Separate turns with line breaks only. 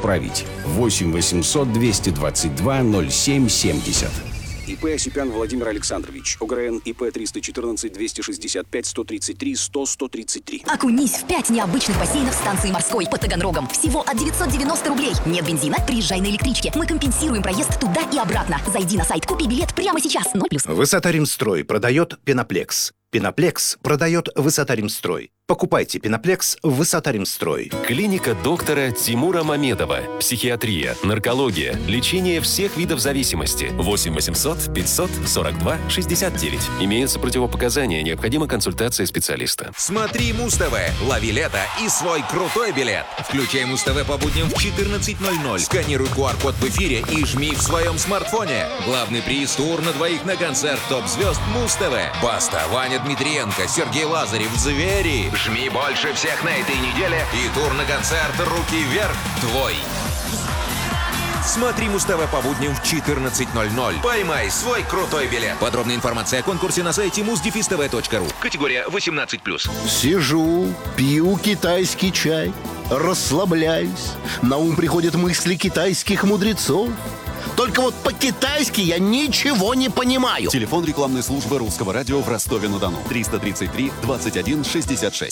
исправить. 8 800 222 0770. ИП Осипян Владимир Александрович. ОГРН ИП 314 265 133 100 133.
Окунись в 5 необычных бассейнов станции Морской под Таганрогом. Всего от 990 рублей. Нет бензина? Приезжай на электричке. Мы компенсируем проезд туда и обратно. Зайди на сайт, купи билет прямо сейчас. 0+.
Высота-Римстрой продает Пеноплекс. Пеноплекс продает Высота-Римстрой. Покупайте Пеноплекс в Высота-Римстрой.
Клиника доктора Тимура Мамедова. Психиатрия, наркология, лечение всех видов зависимости. 8 800 542 69. Имеются противопоказания, необходима консультация специалиста.
Смотри Муз-ТВ, лови лето и свой крутой билет. Включай Муз-ТВ по будням в 14:00. Сканируй QR-код в эфире и жми в своем смартфоне. Главный приз — тур на двоих на концерт топ-звезд Муз-ТВ. Баста, Ваня Дмитриенко, Сергей Лазарев, Звери. Жми больше всех на этой неделе и тур на концерт «Руки вверх» твой. Смотри Муз-ТВ по будням в 14:00. Поймай свой крутой билет. Подробная информация о конкурсе на сайте muz-tv.ru. Категория 18+.
Сижу, пью китайский чай, расслабляюсь. На ум приходят мысли китайских мудрецов. Только вот по-китайски я ничего не понимаю.
Телефон рекламной службы Русского радио в Ростове-на-Дону. 333 21 66.